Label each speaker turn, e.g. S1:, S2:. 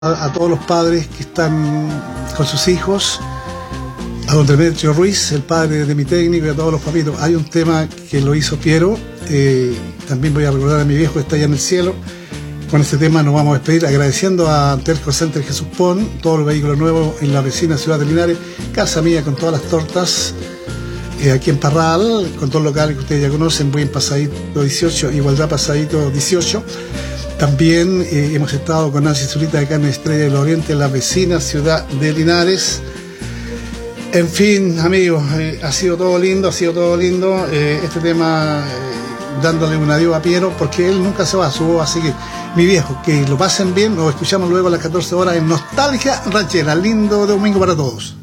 S1: a todos los padres que están con sus hijos, a don Demetrio Ruiz, el padre de mi técnico, y a todos los papitos. Hay un tema que lo hizo Piero, también voy a recordar a mi viejo que está allá en el cielo. Con este tema nos vamos a despedir agradeciendo a Telco Center Jesús Pon, todos los vehículos nuevos en la vecina ciudad de Linares, Casa Mía con todas las tortas, aquí en Parral, con todos los locales que ustedes ya conocen, Buen Pasadito 18, Igualdad Pasadito 18. También hemos estado con Nancy Zulita de Carne Estrella del Oriente en la vecina ciudad de Linares. En fin, amigos, ha sido todo lindo, este tema dándole un adiós a Piero, porque él nunca se va, su voz va a seguir. Mi viejo, que lo pasen bien, nos escuchamos luego a las 14 horas en Nostalgia Ranchera. Lindo domingo para todos.